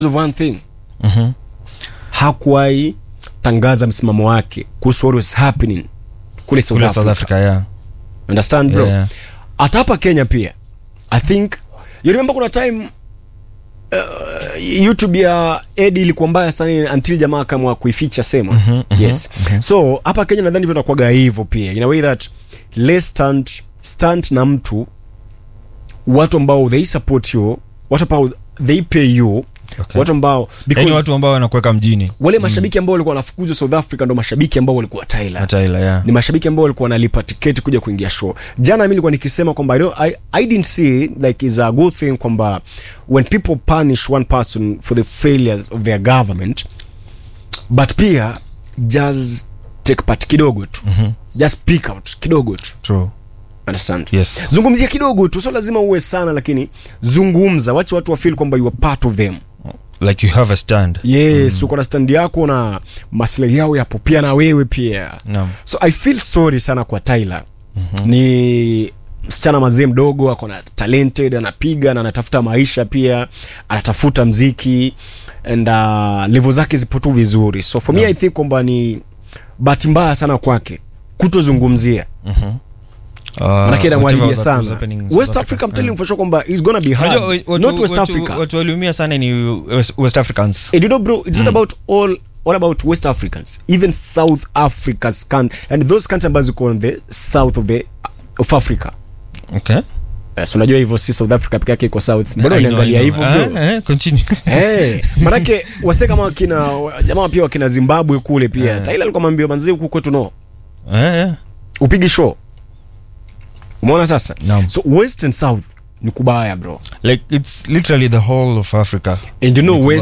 of one thing. Hakuwahi tangaza msimamo wake kuhusu what was happening kule South Africa. Yeah. Understand bro? Yeah. Hata hapa Kenya pia. I think you remember kuna time YouTube ya Eddie ilikuwa mbaya sana until jamaa kama kuificha sema. Yes. So hapa Kenya nadhani ndio itakuwa hivyo pia. In a way that let's stand na mtu, watu ambao they support you, watu ambao they pay you. Okay. Watu ambao because watu ambao wanakuweka mjini. Wale mashabiki ambao walikuwa wanafukuzwa South Africa ndio mashabiki ambao walikuwa Tyler. Yeah. Ni mashabiki ambao walikuwa wanalipa tiketi kuja kuingia show. Jana mimi nilikuwa nikisema kwamba I didn't see like is a good thing kwamba when people punish one person for the failures of their government, but pia just take part kidogo tu. Just speak out kidogo tu. True. Understand? Yes. Zungumzia kidogo tu, so lazima uwe sana, lakini zungumza, wacha watu wa feel kwamba you are part of them. Like you have a stand. Yes, uko na stand yako na maslahi yao yapo pia na wewe pia. No. So I feel sorry sana kwa Tyler. Ni msichana mazee mdogo, ako na talented, anapiga na anatafuta maisha pia, anatafuta mziki and level zake zipo tu vizuri. So for me I think kwamba ni bahati mbaya sana kwake kutozungumzia. Manake mwalidia sana West Africa. I'm telling you for sure kwamba it's gonna be hard. Not West Africa. Watu waliumia sana ni West Africans. You know bro, it's not about all about West Africans. Even South Africa's and those countries ambazo ziko on the south of Africa. Okay. So unajua hivyo si South Africa pekee yake iko south. Mbona unaangalia hivyo bro? Continue. Manake wase kama wakina jamaa pia wakina Zimbabwe kule pia. Tyler alikuwa mwambie manzi huko kwetu no. Upigi show. Umeona sasa? No. So West and South ni kubaya bro. Like it's literally the whole of Africa. And you know West